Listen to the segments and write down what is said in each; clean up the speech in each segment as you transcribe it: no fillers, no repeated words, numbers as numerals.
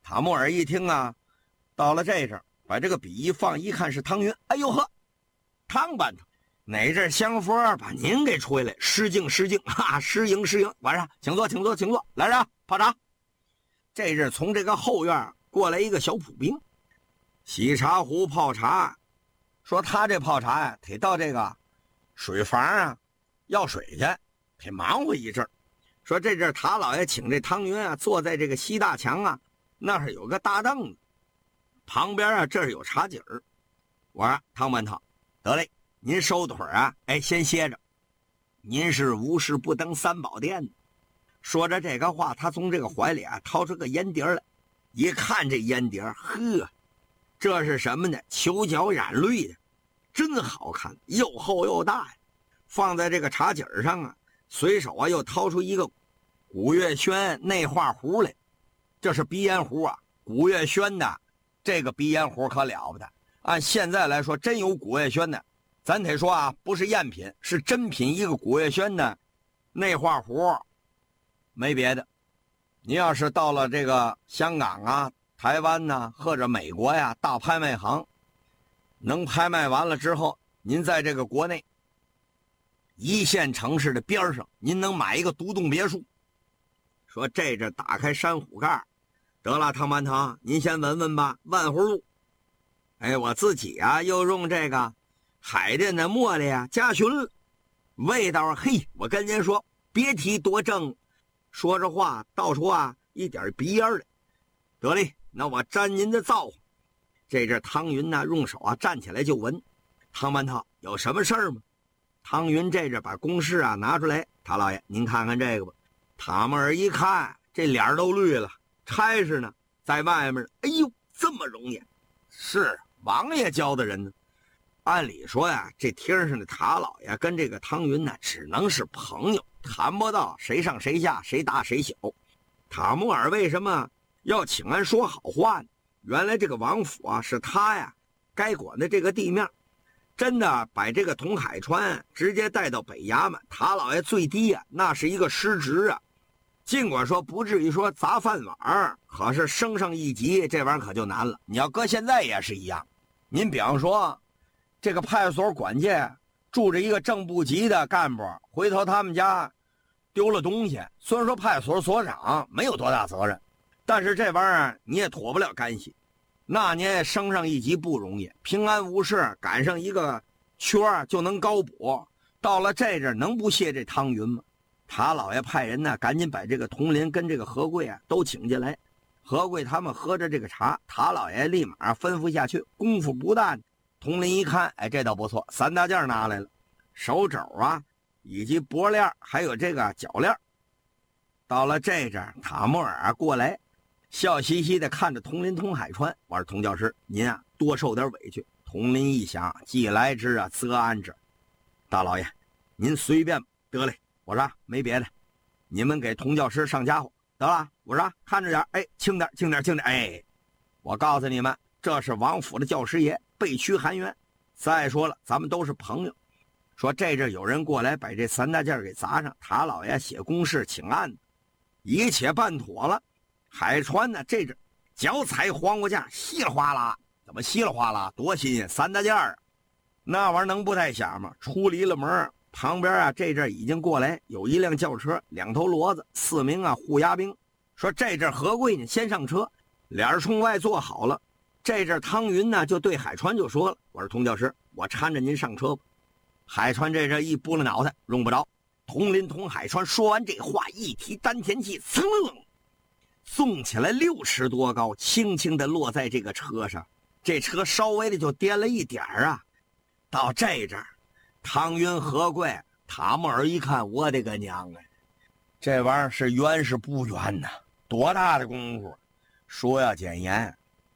塔木尔一听啊，到了这阵儿，把这个笔一放，一看是汤云，哎呦呵，汤班头，哪阵香佛把您给吹来？失敬失敬，哈，失迎失迎。晚上请坐，请坐，请坐，来人泡茶。这阵从这个后院过来一个小普兵，洗茶壶泡茶，说他这泡茶呀，得到这个水房啊，要水去，得忙活一阵儿。说这阵塔老爷请这汤云啊，坐在这个西大墙啊，那儿有个大凳子，旁边啊这儿有茶几儿。我说汤班头，得嘞，您收腿啊，哎，先歇着。您是无事不登三宝殿。说着这个话，他从这个怀里啊掏出个烟碟来，一看这烟碟，呵，这是什么呢？球角染绿的，真好看，又厚又大呀。放在这个茶几上啊，随手啊又掏出一个古月轩内画壶来，这是鼻烟壶啊，古月轩的这个鼻烟壶可了不得。按现在来说，真有古月轩的，咱得说啊，不是赝品，是真品。一个古月轩的内画壶，没别的。您要是到了这个香港啊、台湾呐，或者美国呀，大拍卖行，能拍卖完了之后，您在这个国内一线城市的边上，您能买一个独栋别墅。说这打开山虎盖，得了，汤班头，您先闻闻吧，万湖路。哎，我自己啊又用这个海淀的茉莉啊加寻了，味道嘿，我跟您说，别提多正。说着话，倒出啊一点鼻烟来。得嘞，那我沾您的造化。这汤云呢，用手啊站起来就闻。汤班头，有什么事儿吗？汤云这把公事啊拿出来，塔老爷，您看看这个吧。塔木尔一看，这脸都绿了，差事呢，在外面。哎呦，这么容易？是王爷教的人呢。按理说呀，这天上的塔老爷跟这个汤云呢，只能是朋友，谈不到谁上谁下，谁大谁小。塔木尔为什么要请安说好话呢？原来这个王府啊，是他呀该管的这个地面。真的把这个童海川直接带到北衙门，塔老爷最低啊，那是一个失职啊。尽管说不至于说砸饭碗，可是升上一级，这玩意儿可就难了。你要搁现在也是一样。您比方说，这个派出所管界住着一个正部级的干部，回头他们家丢了东西，虽然说派出所所长没有多大责任，但是这玩意儿你也脱不了干系。那年升上一级不容易，平安无事，赶上一个缺就能高补。到了这阵能不谢这汤云吗？塔老爷派人呢，赶紧把这个佟林跟这个何贵啊都请进来。何贵他们喝着这个茶，塔老爷立马吩咐下去。功夫不大，佟林一看，哎，这倒不错，三大件拿来了，手肘啊，以及脖链，还有这个脚链。到了这阵，塔木尔过来，笑嘻嘻的看着佟林、佟海川，我说佟教师，您啊多受点委屈。佟林一想，既来之啊，则安之。大老爷，您随便得嘞。我说没别的，你们给佟教师上家伙得了。我说看着点，哎，轻点，轻点，轻点。哎，我告诉你们，这是王府的教师爷，被屈含冤。再说了，咱们都是朋友。说这阵有人过来把这三大件给砸上，塔老爷写公事请案，一切办妥了。海川呢，这阵脚踩黄瓜架，稀里哗啦，怎么稀里哗啦？多新鲜！三大件啊，那玩意儿能不太响吗？出离了门，旁边啊，这阵已经过来有一辆轿车，2头骡子，4名啊护牙兵。说这阵何贵呢，先上车，脸冲外坐好了。这阵汤云呢，就对海川就说了：“我说佟教师，我搀着您上车吧。”海川这阵一拨了脑袋，用不着。佟林、佟海川说完这话，一提丹田气，噌送起来60多高，轻轻地落在这个车上。这车稍微的就颠了一点啊。到这阵，汤云、何贵、塔木尔一看，我的个娘啊！这玩意儿是冤是不冤呢？多大的功夫！说要简言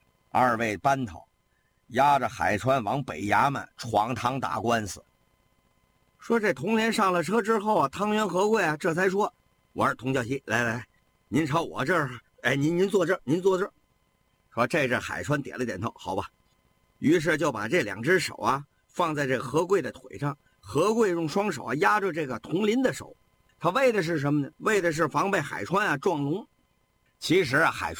，2位班头押着海川往北衙门闯堂打官司。说这佟连上了车之后啊，汤云、何贵啊这才说：“我说佟教习，来来来，您朝我这儿，哎，您坐这儿，您坐这儿。”说这阵海川点了点头，好吧。于是就把这2只手啊放在这何贵的腿上，何贵用双手啊压着这个佟林的手，他为的是什么呢？为的是防备海川啊撞龙。其实啊，海川